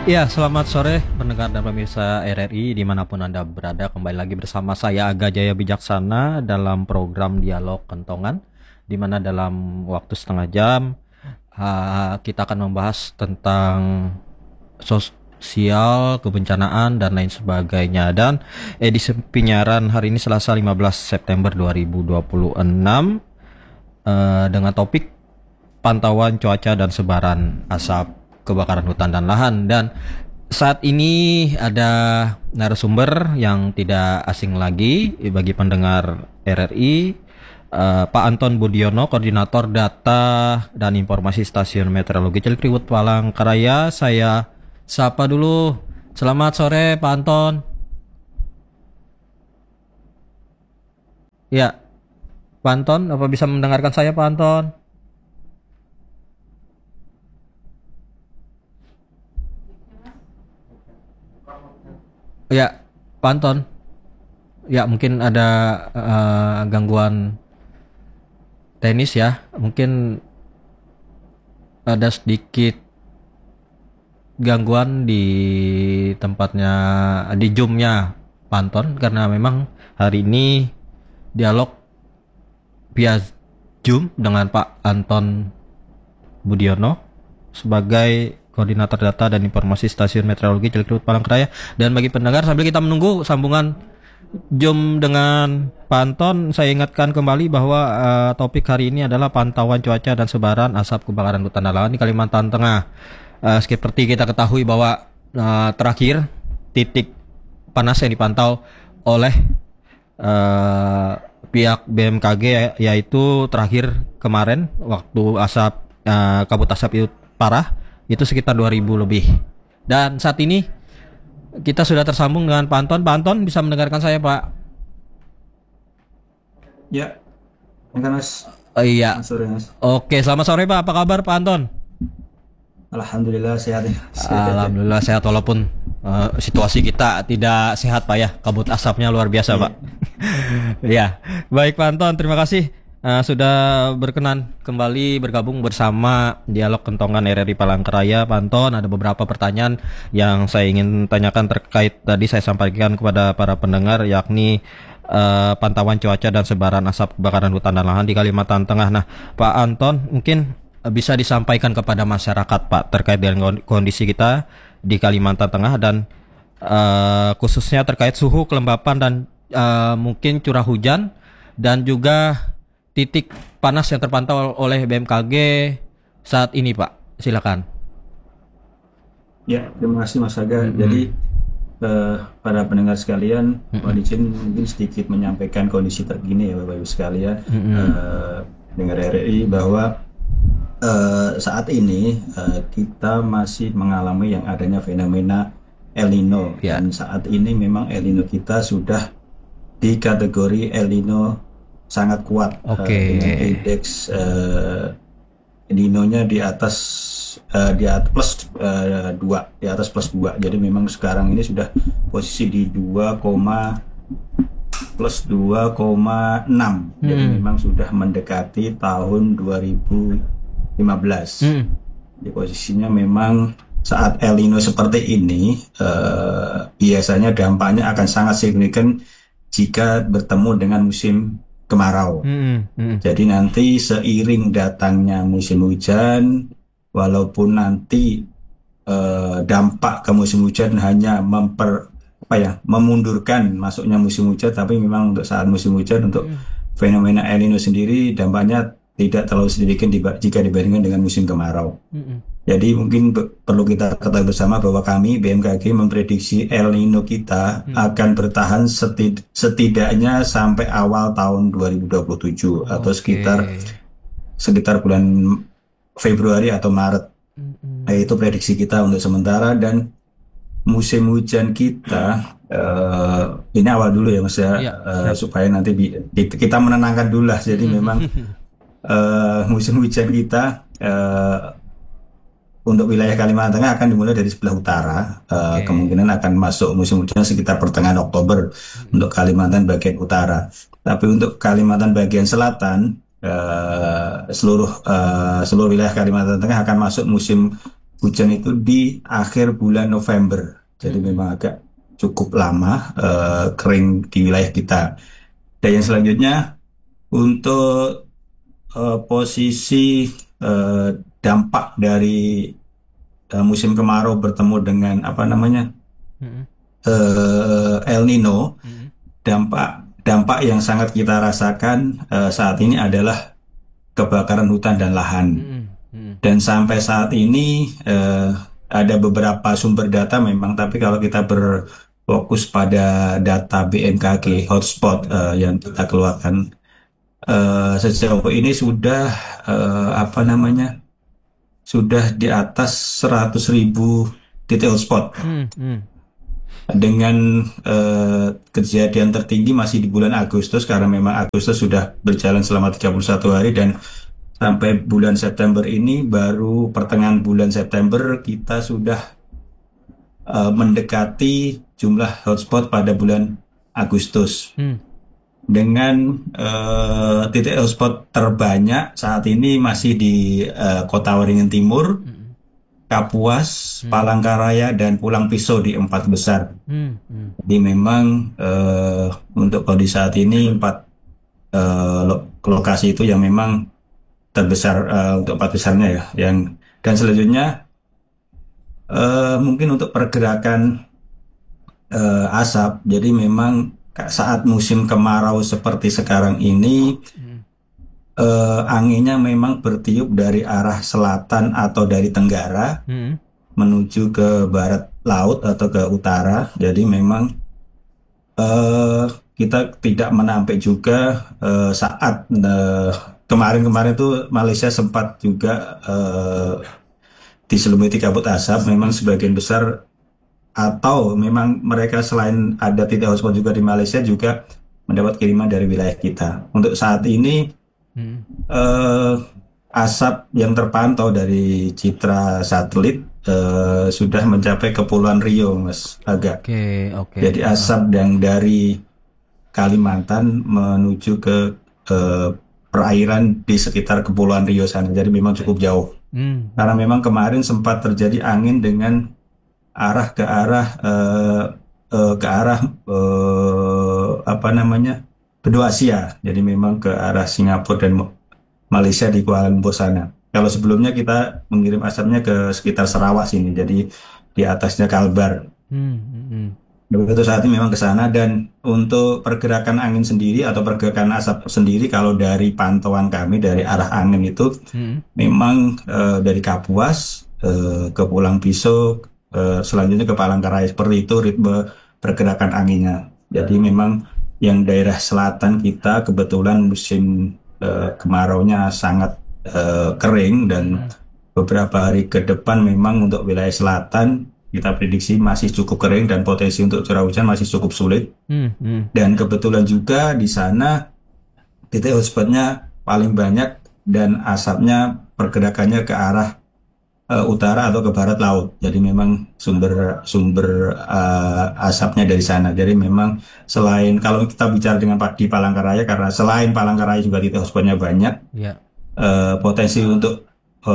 Ya, selamat sore pendengar dan pemirsa RRI dimanapun Anda berada. Kembali lagi bersama saya Aga Jaya Bijaksana dalam program Dialog Kentongan, di mana dalam waktu setengah jam kita akan membahas tentang sosial, kebencanaan, dan lain sebagainya. Dan edisi penyiaran hari ini Selasa 15 September 2026 dengan topik pantauan cuaca dan sebaran asap kebakaran hutan dan lahan. Dan saat ini ada narasumber yang tidak asing lagi bagi pendengar RRI, Pak Anton Budiono, Koordinator Data dan Informasi Stasiun Meteorologi Cilikriwut Palangkaraya. Saya sapa dulu. Selamat sore Pak Anton. Ya, Pak Anton, apa bisa mendengarkan saya Pak Anton? Ya, Pak Anton. Ya, mungkin ada gangguan teknis ya. Mungkin ada sedikit gangguan di tempatnya, di Zoom-nya Pak Anton, karena memang hari ini dialog via Zoom dengan Pak Anton Budiono sebagai Koordinator Data dan Informasi Stasiun Meteorologi Cilikriwut Palangkaraya. Dan bagi pendengar, sambil kita menunggu sambungan Zoom dengan Pak Anton, saya ingatkan kembali bahwa topik hari ini adalah pantauan cuaca dan sebaran asap kebakaran hutan dan lahan di Kalimantan Tengah. Seperti kita ketahui bahwa terakhir titik panas yang dipantau oleh pihak BMKG yaitu terakhir kemarin waktu kabut asap itu parah, itu sekitar 2000 lebih. Dan saat ini kita sudah tersambung dengan Pak Anton. Pak Anton, bisa mendengarkan saya, Pak? Ya, enggak Mas. Iya. Selamat sore Mas. Oke, selamat sore Pak. Apa kabar Pak Anton? Alhamdulillah sehat ya. Alhamdulillah sehat, walaupun situasi kita tidak sehat Pak ya. Kabut asapnya luar biasa Pak. Ya, baik Pak Anton, terima kasih sudah berkenan kembali bergabung bersama Dialog Kentongan RRI Palangkaraya. Pak Anton, ada beberapa pertanyaan yang saya ingin tanyakan terkait tadi saya sampaikan kepada para pendengar, yakni pantauan cuaca dan sebaran asap kebakaran hutan dan lahan di Kalimantan Tengah. Nah, Pak Anton, mungkin bisa disampaikan kepada masyarakat Pak terkait dengan kondisi kita di Kalimantan Tengah dan khususnya terkait suhu, kelembapan, dan mungkin curah hujan, dan juga titik panas yang terpantau oleh BMKG saat ini Pak. Silakan. Ya, terima kasih Mas Aga. Jadi para pendengar sekalian, mohon izin mungkin sedikit menyampaikan kondisi terkini ya Bapak Ibu sekalian, dengar RRI bahwa saat ini kita masih mengalami yang adanya fenomena El Nino, dan saat ini memang El Nino kita sudah di kategori El Nino sangat kuat, dengan indeks Nino-nya di atas plus 2, di atas plus 2. Jadi memang sekarang ini sudah posisi di 2, plus 2,6. Jadi memang sudah mendekati tahun 2015. Di posisinya memang saat El Nino seperti ini biasanya dampaknya akan sangat signifikan jika bertemu dengan musim kemarau. Jadi nanti seiring datangnya musim hujan, walaupun nanti dampak ke musim hujan hanya memundurkan masuknya musim hujan, tapi memang untuk saat musim hujan, untuk fenomena El Nino sendiri dampaknya tidak terlalu signifikan jika dibandingkan dengan musim kemarau. Jadi mungkin perlu kita ketahui bersama bahwa kami BMKG memprediksi El Nino kita akan bertahan setidaknya sampai awal tahun 2027 atau sekitar bulan Februari atau Maret. Itu prediksi kita untuk sementara. Dan musim hujan kita ini awal dulu ya Mas ya, supaya nanti kita menenangkan dulu lah. Jadi memang musim hujan kita untuk wilayah Kalimantan Tengah akan dimulai dari sebelah utara. Kemungkinan akan masuk musim hujan sekitar pertengahan Oktober untuk Kalimantan bagian utara. Tapi untuk Kalimantan bagian selatan, seluruh wilayah Kalimantan Tengah akan masuk musim hujan itu di akhir bulan November. Jadi memang agak cukup lama kering di wilayah kita. Dan yang selanjutnya untuk posisi dampak dari musim kemarau bertemu dengan apa namanya Mm-mm. El Nino, Mm-mm. dampak yang sangat kita rasakan saat ini adalah kebakaran hutan dan lahan. Mm-mm. Mm-mm. Dan sampai saat ini ada beberapa sumber data memang, tapi kalau kita berfokus pada data BMKG hotspot yang kita keluarkan sejauh ini sudah apa namanya sudah di atas 100.000 titik hotspot. Mm-mm. Dengan kejadian tertinggi masih di bulan Agustus karena memang Agustus sudah berjalan selama 31 hari dan sampai bulan September ini baru pertengahan bulan September kita sudah mendekati jumlah hotspot pada bulan Agustus. Mm. Dengan titik hotspot terbanyak saat ini masih di Kota Waringin Timur, Mm-mm. Kapuas, Palangkaraya, dan Pulang Pisau di 4 besar. Mm-mm. Jadi memang untuk kondisi saat ini 4 lokasi itu yang memang terbesar untuk 4 besarnya ya. Dan selanjutnya mungkin untuk pergerakan asap. Jadi memang saat musim kemarau seperti sekarang ini anginnya memang bertiup dari arah selatan atau dari tenggara Mm-mm. menuju ke barat laut atau ke utara. Jadi memang kita tidak menampik juga saat kemarin-kemarin itu Malaysia sempat juga diselimuti kabut asap. Memang sebagian besar atau memang mereka selain ada titik hotspot juga di Malaysia juga mendapat kiriman dari wilayah kita. Untuk saat ini Mm-mm. asap yang terpantau dari citra satelit sudah mencapai Kepulauan Rio, Mas Aga. Oke. Jadi asap yang dari Kalimantan menuju ke perairan di sekitar Kepulauan Rio sana. Jadi memang cukup jauh. Mm. Karena memang kemarin sempat terjadi angin dengan arah ke arah apa namanya benua Asia. Jadi memang ke arah Singapura dan Malaysia di Kuala Lumpur sana. Kalau sebelumnya kita mengirim asapnya ke sekitar Sarawak sini. Jadi di atasnya Kalbar. Mm-mm. Begitu saat ini memang ke sana. Dan untuk pergerakan angin sendiri atau pergerakan asap sendiri kalau dari pantauan kami dari arah angin itu Mm-mm. memang dari Kapuas ke Pulang Pisau selanjutnya ke Palangkaraya, seperti itu ritme pergerakan anginnya. Jadi memang yang daerah selatan kita kebetulan musim kemaraunya sangat kering dan beberapa hari ke depan memang untuk wilayah selatan kita prediksi masih cukup kering dan potensi untuk curah hujan masih cukup sulit. Mm-mm. Dan kebetulan juga di sana titik hotspotnya paling banyak dan asapnya pergerakannya ke arah utara atau ke barat laut. Jadi memang sumber asapnya dari sana. Jadi memang selain kalau kita bicara dengan di Palangkaraya, karena selain Palangkaraya juga titik hotspotnya banyak, Ya. potensi untuk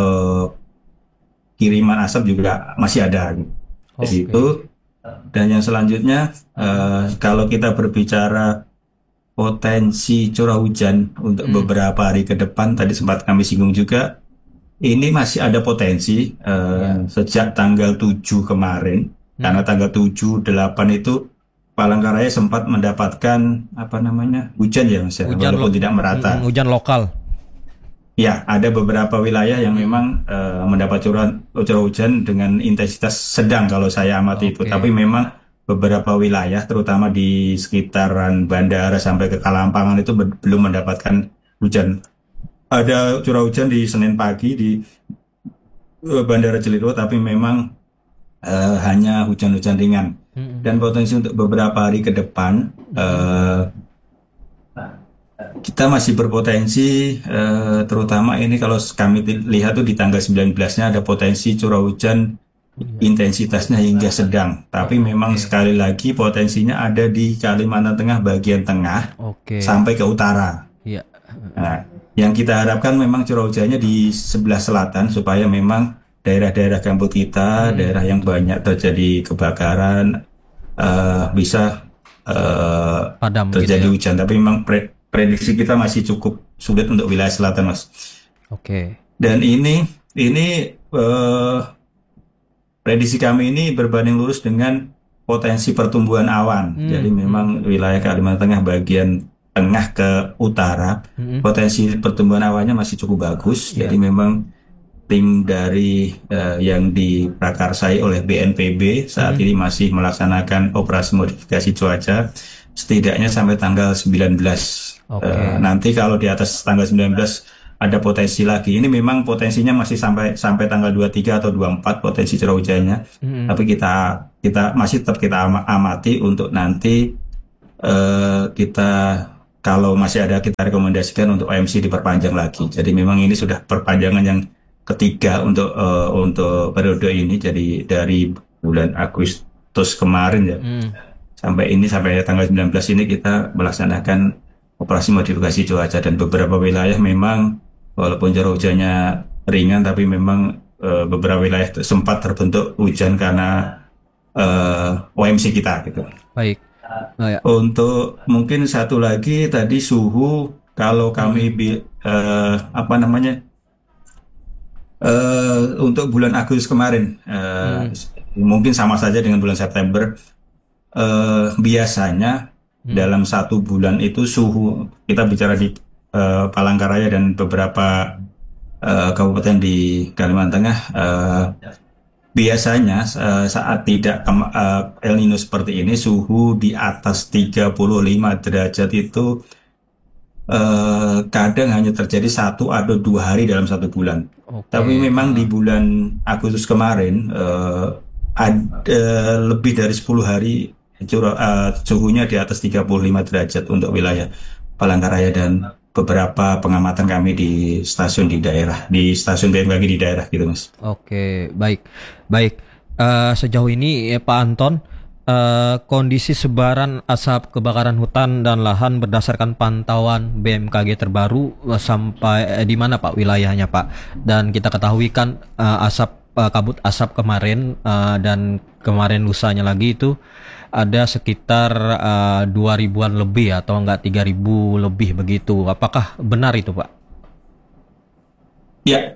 kiriman asap juga masih ada. Jadi Oke. itu. Dan yang selanjutnya kalau kita berbicara potensi curah hujan untuk beberapa hari ke depan, tadi sempat kami singgung juga. Ini masih ada potensi sejak tanggal 7 kemarin, karena tanggal 7, 8 itu Palangkaraya sempat mendapatkan apa namanya hujan ya Mas, walaupun tidak merata. Hujan lokal. Ya, ada beberapa wilayah yang memang mendapat curah hujan dengan intensitas sedang kalau saya amati itu. Tapi memang beberapa wilayah, terutama di sekitaran bandara sampai ke Kalampangan itu belum mendapatkan hujan. Ada curah hujan di Senin pagi di Bandara Jeliro, tapi memang hanya hujan-hujan ringan. Dan potensi untuk beberapa hari ke depan, kita masih berpotensi, terutama ini kalau kami lihat tuh di tanggal 19-nya ada potensi curah hujan intensitasnya hingga sedang. Tapi memang sekali lagi potensinya ada di Kalimantan Tengah bagian tengah sampai ke utara. Iya. Nah, yang kita harapkan memang curah hujannya di sebelah selatan supaya memang daerah-daerah gambut kita, daerah yang banyak terjadi kebakaran, bisa Padam gitu terjadi ya. hujan. Tapi memang prediksi kita masih cukup sulit untuk wilayah selatan, Mas. Oke. Dan ini prediksi kami ini berbanding lurus dengan potensi pertumbuhan awan. Jadi memang wilayah Kalimantan Tengah bagian tengah ke utara, potensi pertumbuhan awannya masih cukup bagus. Jadi memang tim dari yang diprakarsai oleh BNPB saat ini masih melaksanakan operasi modifikasi cuaca setidaknya sampai tanggal 19. Nanti kalau di atas tanggal 19 ada potensi lagi. Ini memang potensinya masih sampai tanggal 23 atau 24 potensi curah hujannya. Tapi kita masih tetap kita amati untuk nanti kita kalau masih ada kita rekomendasikan untuk OMC diperpanjang lagi. Jadi memang ini sudah perpanjangan yang ketiga untuk periode ini. Jadi dari bulan Agustus kemarin ya sampai tanggal 19 ini kita melaksanakan operasi modifikasi cuaca, dan beberapa wilayah memang walaupun curah hujannya ringan, tapi memang beberapa wilayah sempat terbentuk hujan karena OMC kita gitu. Baik. Ya. Untuk mungkin satu lagi tadi suhu, kalau kami untuk bulan Agustus kemarin mungkin sama saja dengan bulan September. Biasanya dalam satu bulan itu suhu, kita bicara di Palangkaraya dan beberapa kabupaten di Kalimantan Tengah, biasanya saat tidak El Nino seperti ini, suhu di atas 35 derajat itu kadang hanya terjadi 1 atau 2 hari dalam satu bulan. Tapi memang di bulan Agustus kemarin ada lebih dari 10 hari suhunya di atas 35 derajat untuk wilayah Palangkaraya dan beberapa pengamatan kami di stasiun BMKG di daerah gitu, Mas. Oke, baik. Sejauh ini Pak Anton, kondisi sebaran asap kebakaran hutan dan lahan berdasarkan pantauan BMKG terbaru sampai di mana Pak wilayahnya Pak? Dan kita ketahui kan kabut asap kemarin dan kemarin lusanya lagi itu ada sekitar 2.000-an lebih atau enggak 3.000 lebih begitu. Apakah benar itu Pak? Ya,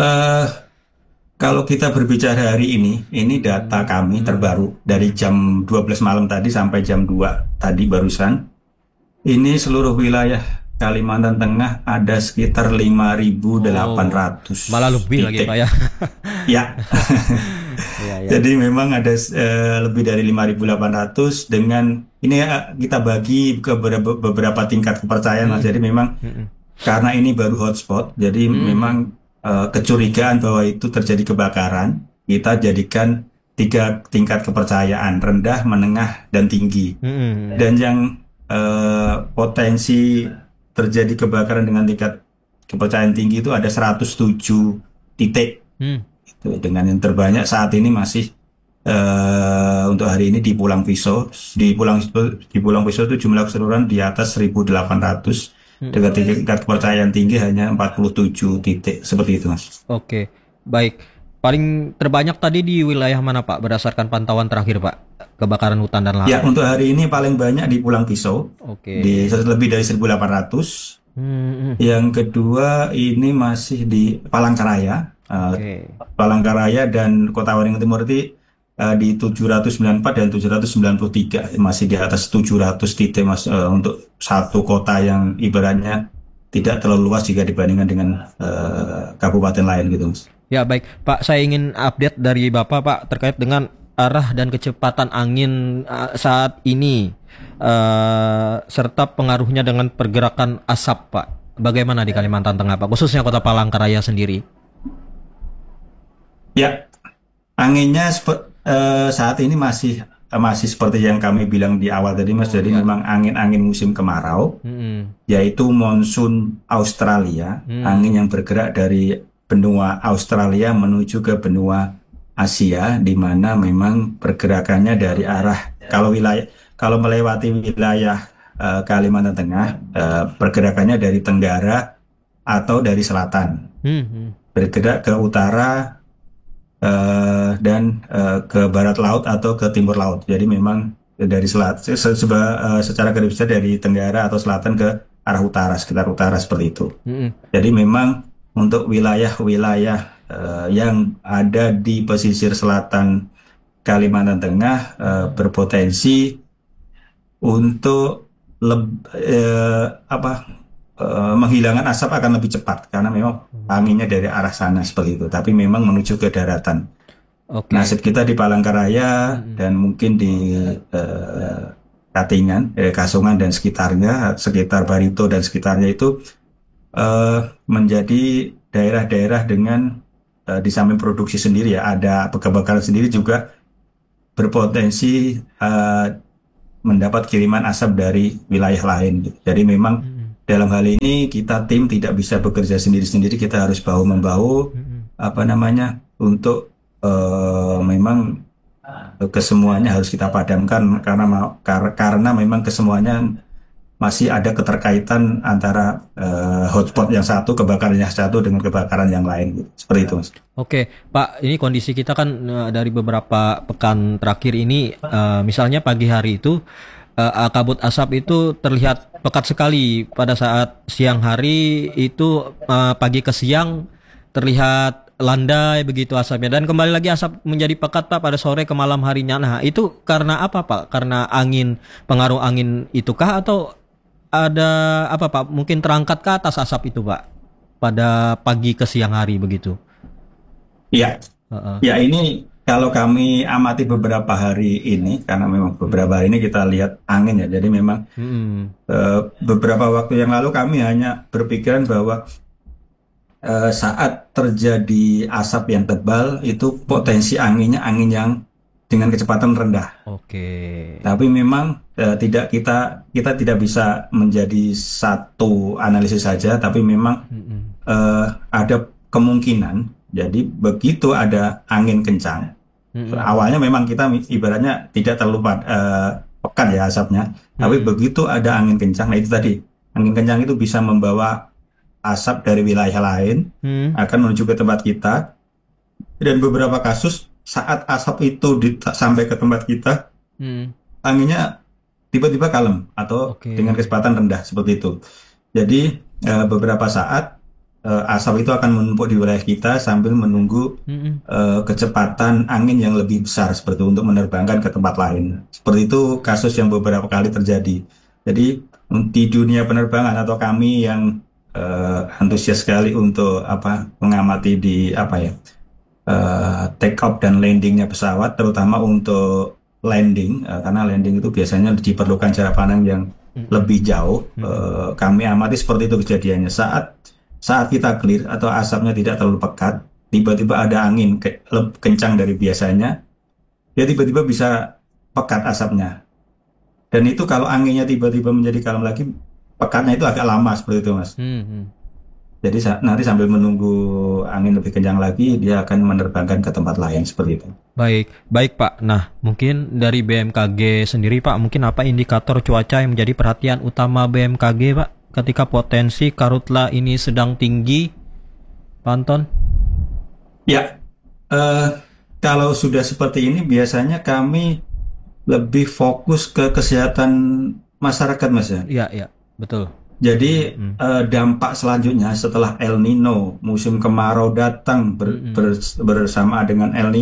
kalau kita berbicara hari ini data kami terbaru dari jam 12 malam tadi sampai jam 2 tadi barusan. Ini seluruh wilayah Kalimantan Tengah ada sekitar 5.800. Malah lebih lagi Pak ya. Ya. Jadi memang ada lebih dari 5.800 dengan ini kita bagi ke beberapa tingkat kepercayaan, Mas. Jadi memang karena ini baru hotspot, jadi memang kecurigaan bahwa itu terjadi kebakaran, kita jadikan 3 tingkat kepercayaan: rendah, menengah, dan tinggi. Dan yang potensi terjadi kebakaran dengan tingkat kepercayaan tinggi itu ada 107 titik. Dengan yang terbanyak saat ini masih untuk hari ini di Pulang Pisau. Di Pulang Pisau itu jumlah keseluruhan di atas 1.800 dengan tingkat kepercayaan tinggi hanya 47 titik, seperti itu, Mas. Oke, baik. Paling terbanyak tadi di wilayah mana Pak berdasarkan pantauan terakhir Pak, kebakaran hutan dan lahan? Ya, untuk hari ini paling banyak di Pulang Pisau. Di lebih dari 1.800. Yang kedua ini masih di Palangkaraya. Palangkaraya dan Kota Waringin Timur di 794 dan 793, masih di atas 700 titik, Mas, untuk satu kota yang ibaratnya tidak terlalu luas jika dibandingkan dengan kabupaten lain gitu, Mas. Ya baik Pak, saya ingin update dari Bapak Pak terkait dengan arah dan kecepatan angin saat ini serta pengaruhnya dengan pergerakan asap Pak. Bagaimana di Kalimantan Tengah Pak, khususnya Kota Palangkaraya sendiri? Ya, anginnya saat ini masih seperti yang kami bilang di awal tadi, Mas. Jadi memang angin musim kemarau, yaitu monsun Australia, angin yang bergerak dari benua Australia menuju ke benua Asia, di mana memang pergerakannya dari arah kalau melewati wilayah Kalimantan Tengah, pergerakannya dari tenggara atau dari selatan, bergerak ke utara dan ke barat laut atau ke timur laut. Jadi memang dari secara garis besar dari tenggara atau selatan ke arah utara, sekitar utara seperti itu. Jadi memang untuk wilayah-wilayah yang ada di pesisir selatan Kalimantan Tengah berpotensi untuk menghilangkan asap akan lebih cepat karena memang anginnya dari arah sana seperti itu. Tapi memang menuju ke daratan. Nasib kita di Palangkaraya dan mungkin di Katingan, Kasongan dan sekitarnya, sekitar Barito dan sekitarnya itu menjadi daerah-daerah dengan di samping produksi sendiri ya, ada kebakaran sendiri juga berpotensi mendapat kiriman asap dari wilayah lain. Jadi memang dalam hal ini kita tim tidak bisa bekerja sendiri-sendiri, kita harus bahu-membahu untuk memang kesemuanya harus kita padamkan karena memang kesemuanya masih ada keterkaitan antara hotspot yang satu, kebakaran yang satu dengan kebakaran yang lain. Seperti itu, Mas. Oke, Pak, ini kondisi kita kan dari beberapa pekan terakhir ini, misalnya pagi hari itu kabut asap itu terlihat pekat sekali. Pada saat siang hari itu pagi ke siang terlihat landai begitu asapnya, dan kembali lagi asap menjadi pekat Pak pada sore ke malam harinya. Nah, itu karena apa Pak? Karena pengaruh angin itukah atau ada apa Pak? Mungkin terangkat ke atas asap itu Pak pada pagi ke siang hari begitu? Iya, ya ini kalau kami amati beberapa hari ini, karena memang beberapa hari ini kita lihat angin ya, jadi memang beberapa waktu yang lalu kami hanya berpikiran bahwa saat terjadi asap yang tebal itu potensi anginnya angin yang dengan kecepatan rendah. Tapi memang kita tidak bisa menjadi satu analisis saja, tapi memang ada kemungkinan. Jadi begitu ada angin kencang, awalnya memang kita ibaratnya tidak terlalu pekat ya asapnya, tapi begitu ada angin kencang, nah itu tadi angin kencang itu bisa membawa asap dari wilayah lain akan menuju ke tempat kita, dan beberapa kasus saat asap itu sampai ke tempat kita, anginnya tiba-tiba kalem atau dengan kecepatan rendah seperti itu. Jadi beberapa saat asap itu akan menumpuk di wilayah kita sambil menunggu kecepatan angin yang lebih besar seperti itu untuk menerbangkan ke tempat lain. Seperti itu kasus yang beberapa kali terjadi. Jadi di dunia penerbangan atau kami yang antusias sekali untuk mengamati di take off dan landingnya pesawat, terutama untuk landing, karena landing itu biasanya diperlukan jarak pandang yang lebih jauh. Kami amati seperti itu kejadiannya saat kita clear atau asapnya tidak terlalu pekat, tiba-tiba ada angin kencang dari biasanya, dia tiba-tiba bisa pekat asapnya. Dan itu kalau anginnya tiba-tiba menjadi kalem lagi, pekatnya itu agak lama seperti itu, Mas. Jadi nanti sambil menunggu angin lebih kencang lagi, dia akan menerbangkan ke tempat lain seperti itu. Baik Pak. Nah, mungkin dari BMKG sendiri Pak, mungkin apa indikator cuaca yang menjadi perhatian utama BMKG Pak ketika potensi karhutla ini sedang tinggi, Pak Anton? Ya, kalau sudah seperti ini biasanya kami lebih fokus ke kesehatan masyarakat, Mas ya. Iya, betul. Jadi dampak selanjutnya setelah El Nino, musim kemarau datang bersama dengan El Nino.